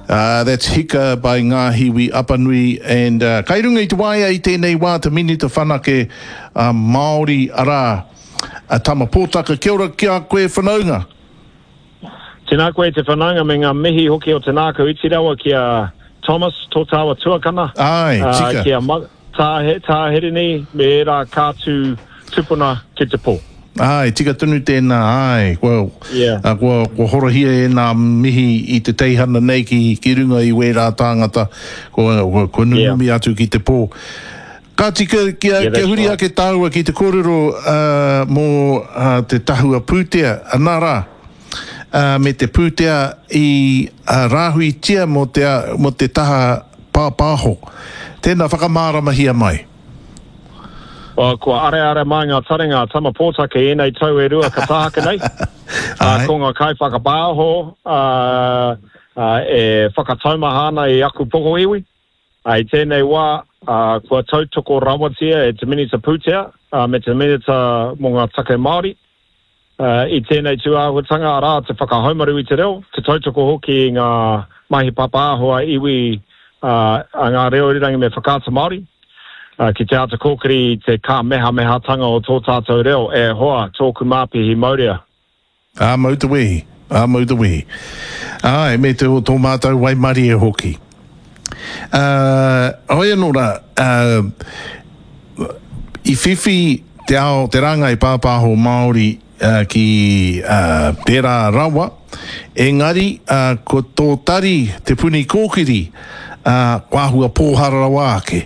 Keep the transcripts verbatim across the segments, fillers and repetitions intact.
Uh, that's Hika by Ngā Hiwi Apanui. And uh, kai runga i te waia i tēnei wā te mini te whanake uh, Māori ara a tama pōtaka. Kia ora kia koe whanaunga. Tēnā koe te whanaunga me ngā mihi hoki o tēnāko iti rawa kia Thomas Totawa Tuakana. Ai, tika. Uh, kia ma, tā, he, tā here ni me era kātu tupuna ki te pō. Ai, tika tunu tēnā, ai. Well, yeah. uh, kua, kua horohia e nā mihi i te teihana nei ki, ki runga i wērā tāngata, kua, kua, kua nunumi yeah. atu ki te pō. Ka tika kia, yeah, kia huri ake tāua ki te kōrero uh, mō uh, te tahua pūtea, anara, uh, me te pūtea i uh, rāhui tia mo te, mo te taha pāpāho. Tēnā whakamarama mai. Uh, kua are are mai ngā taringa tama pōtake e nei tau e rua ka tāhaka nei. uh, ko ngā kai whakapāho uh, uh, e whakataumahana i aku poko iwi. Uh, I tēnei wā uh, kua tautoko rawatia e te minita pūtea uh, me te minita mō ngā take Māori. Uh, I tēnei tuāhuatanga arā te whakahaumaru i te reo. Te tautoko hoki i ngā mahi papāhoa iwi uh, a ngā reo rirangi me whakata Māori. Uh, ki te ata kōkiri te kā meha meha tanga o tō tātou reo e hoa tōku māpihi maurea. A mautawihi, a mautawihi. Ai, me te o tō mātou waimari e hoki. Uh, hoi anora, uh, i whiwhi te ao te ranga i pāpāho Māori uh, ki uh, tērā rawa, engari uh, ko tō tari te puni kōkiri uh, wāhua pōhara rawa ake.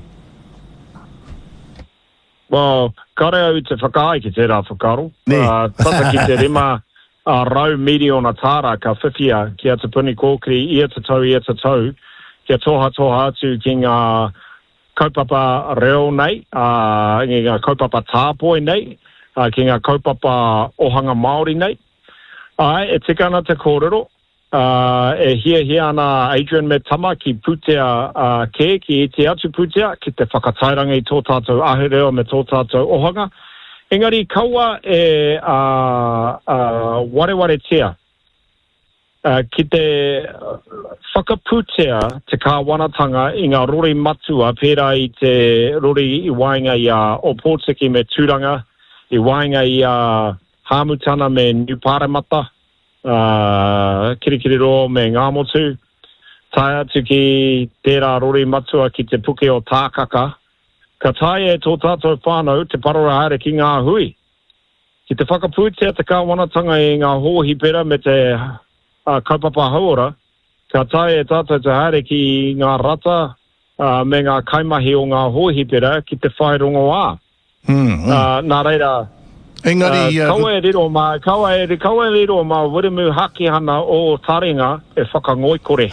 Well, kare au te whakaai ki te rā whakaro. Uh, tata ki te rima uh, rau miri o na tāra ka whiwhia ki a te puni kōkiri ia te tau, ia te tau, kia toha toha atu ki ngā kaupapa reo nei, uh, ki ngā kaupapa tāpoi nei, uh, ki ngā kaupapa ohanga Māori nei. Ai, e tika ana te kōrero. Uh, e hia hia ana Adrian me tama ki pūtea uh, ke, ki e te atu pūtea, ki te whakatairanga i tō tātou ahureo me tō tātou ohanga. Engari, kaua e uh, uh, wareware tia. Uh, ki te whakapūtea te kāwanatanga i ngā rori matua pērā i te rori i wainga i a o Pōtiki me Tūranga, i wainga i a Hāmutana me New Parramatta. Uh, kirikiri ro me Ngamotu, tai atu ki tērā rori matua ki te puke o Tākaka, ka tai e tō tātou whānau te parora haere ki ngā hui. Ki te whakapūtea te kāwanatanga i ngā hōhi pera me te uh, kaupapa hauora, ka tai e tātou te haere ki ngā rata uh, me ngā kaimahi o ngā hōhi pera ki te whairongo ā. Mm, mm. Uh, nā reira, Engari, uh, kaua e riro mā, kaua e kaua e riro mā, wirimu haki hana o taringa e whakangoi kore.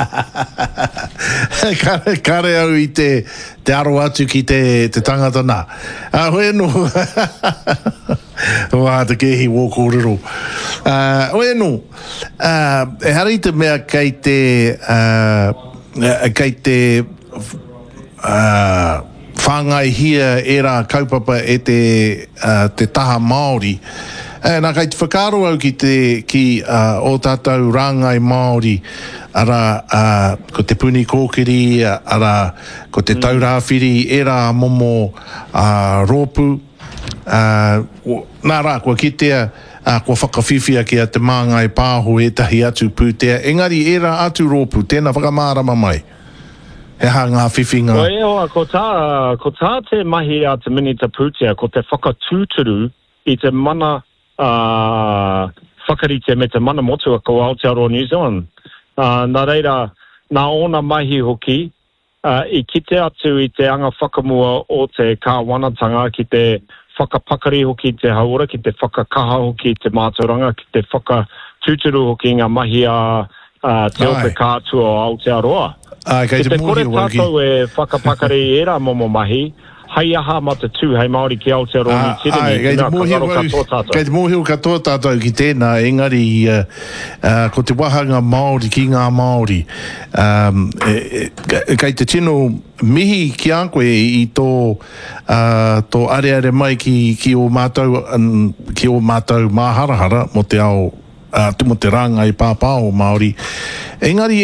kare, kare au i te, te aro atu ki te, te tangata nā. Uh, hoi anō, wā te kehi wōkōrero. Uh, hoi anō, uh, e hari te mea kei te, uh, kei te, uh, whāngai hia e rā kaupapa e te, uh, te taha Māori. E, nā kai te whakaro au ki te ki uh, o tātou rāngai Māori ara uh, ko te puni kōkiri, ara ko te taurāwhiri e rā momo uh, rōpu. Uh, nā rā, kua kitea uh, kua whakawhiwhia ki a te māngai pāho e tahi atu pūtea. Engari e rā atu rōpu, tēnā whakamārama mai. He ha ngā whiwhinga. Ko e hoa, ko tā, ko tā te mahi a te minita pūtea, ko te whakatūturu i te mana uh, whakarite me te mana motua ko Aotearoa New Zealand. Uh, nā reira, nā ona mahi hoki, uh, i kite atu i te anga whakamua o te kāwanatanga, ki te whakapakari hoki te haura, ki te whakakaha hoki te mātauranga, ki te whakatūturu hoki ngā mahi a uh, te ope kātua o Aotearoa. Ai, kei te, te kore tātou e whakapakari e rā momo mahi, hai aha mata tū, hei Māori ki Aotearoa New Zealand. Ai, kei te mōhiu katoa tātou ki tēnā, engari uh, uh, ko te wahanga Māori ki ngā Māori. Um, e, e, kei te tino mihi ki a koe i tō, uh, tō are are mai ki, ki o mātou, um, ki o mātou māharahara mo te ao, uh, tumo te ranga i pāpā o Māori. Engari